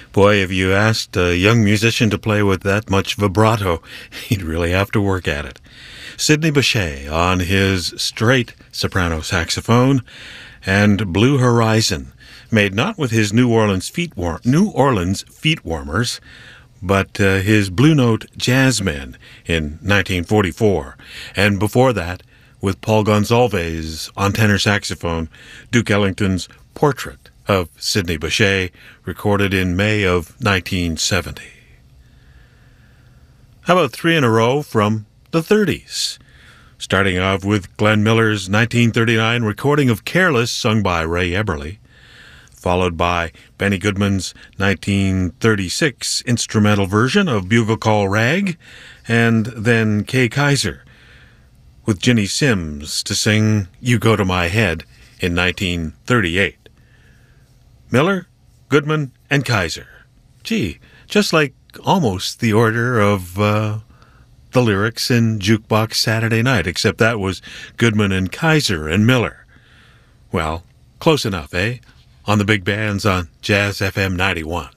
Boy, if you asked a young musician to play with that much vibrato, he'd really have to work at it. Sidney Bechet on his straight soprano saxophone, and Blue Horizon, made not with his New Orleans feet warmers, but his Blue Note Jazzmen in 1944. And before that, with Paul Gonsalves on tenor saxophone, Duke Ellington's Portrait of Sidney Bechet, recorded in May of 1970. How about three in a row from the 30s? Starting off with Glenn Miller's 1939 recording of Careless, sung by Ray Eberle, followed by Benny Goodman's 1936 instrumental version of Bugle Call Rag, and then Kay Kyser with Ginny Simms to sing You Go to My Head in 1938. Miller, Goodman, and Kyser. Gee, just like almost the order of the lyrics in Jukebox Saturday Night, except that was Goodman and Kyser and Miller. Well, close enough, eh? On the big bands on Jazz FM 91.